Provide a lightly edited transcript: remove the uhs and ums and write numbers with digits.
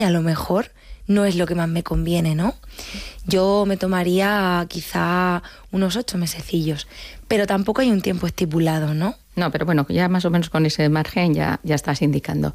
a lo mejor no es lo que más me conviene, ¿no? Yo me tomaría quizá unos 8 mesecillos, pero tampoco hay un tiempo estipulado, ¿no? No, pero bueno, ya más o menos con ese margen ya estás indicando.